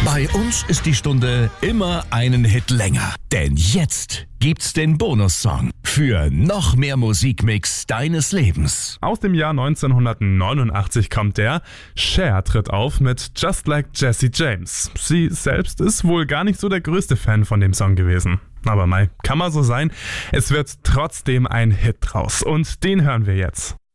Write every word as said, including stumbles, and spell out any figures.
Bei uns ist die Stunde immer einen Hit länger. Denn jetzt gibt's den Bonussong für noch mehr Musikmix deines Lebens. Aus dem Jahr neunzehnhundertneunundachtzig kommt der. Cher tritt auf mit Just Like Jessie James. Sie selbst ist wohl gar nicht so der größte Fan von dem Song gewesen. Aber mei, kann mal so sein. Es wird trotzdem ein Hit draus. Und den hören wir jetzt.